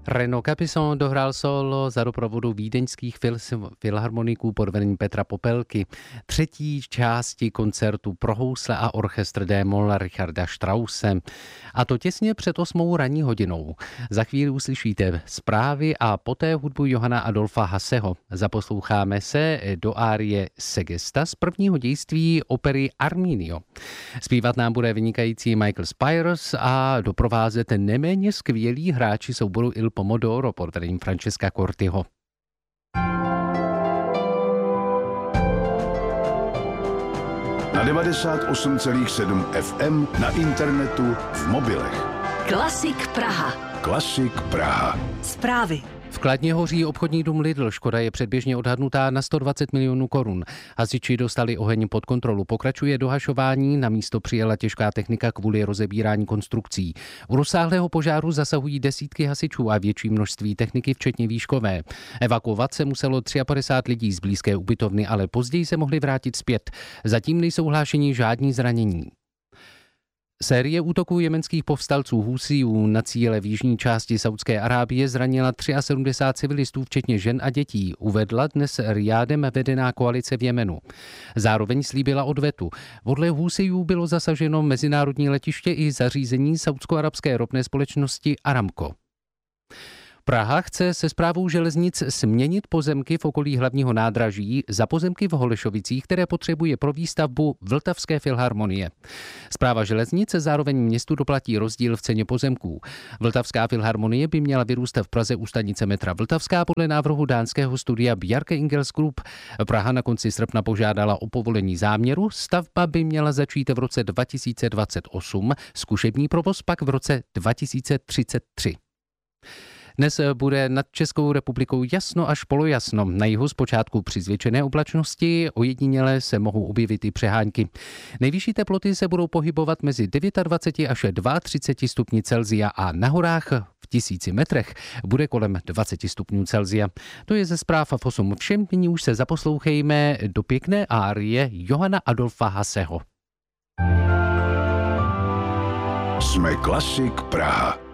Renaud Capuçon dohrál solo za doprovodu vídeňských filharmoniků pod vedením Petra Popelky. Třetí části koncertu pro housle a orchestr D-moll Richarda Strausse. A to těsně před 8 ranní hodinou. Za chvíli uslyšíte zprávy a poté hudbu Johanna Adolfa Hasseho. Zaposloucháme se do árie Segesta z prvního dějství opery Arminio. Zpívat nám bude vynikající Michael Spyros a doprovázet neméně skvělí hráči souboru Il Pomodoro pod vedením Francesca Cortiho. Na 98,7 FM, na internetu, v mobilech. Klasik Praha. Klasik Praha. Zprávy. V Kladně hoří obchodní dům Lidl. Škoda je předběžně odhadnutá na 120 milionů korun. Hasiči dostali oheň pod kontrolu. Pokračuje dohašování, na místo přijela těžká technika kvůli rozebírání konstrukcí. U rozsáhlého požáru zasahují desítky hasičů a větší množství techniky, včetně výškové. Evakuovat se muselo 53 lidí z blízké ubytovny, ale později se mohli vrátit zpět. Zatím nejsou hlášeni žádní zranění. Série útoků jemenských povstalců Husijů na cíle v jižní části Saudské Arábie zranila 73 civilistů, včetně žen a dětí, uvedla dnes Rijádem vedená koalice v Jemenu. Zároveň slíbila odvetu. Podle Husijů bylo zasaženo mezinárodní letiště i zařízení saudsko-arabské ropné společnosti Aramco. Praha chce se správou železnic směnit pozemky v okolí hlavního nádraží za pozemky v Holešovicích, které potřebuje pro výstavbu Vltavské filharmonie. Správa železnic zároveň městu doplatí rozdíl v ceně pozemků. Vltavská filharmonie by měla vyrůstat v Praze u stanice metra Vltavská podle návrhu dánského studia Bjarke Ingels Group. Praha na konci srpna požádala o povolení záměru. Stavba by měla začít v roce 2028, zkušební provoz pak v roce 2033. Dnes bude nad Českou republikou jasno až polojasno. Na jihu zpočátku při zvětšené oblačnosti, ojediněle se mohou objevit i přehánky. Nejvyšší teploty se budou pohybovat mezi 29 až 32 stupni Celsia a na horách v 1000 metrech bude kolem 20 stupňů Celsia. To je ze zpráv v 8 všem. Nyní už se zaposlouchejme do pěkné árie Johanna Adolfa Hasseho. Jsme Klasik Praha.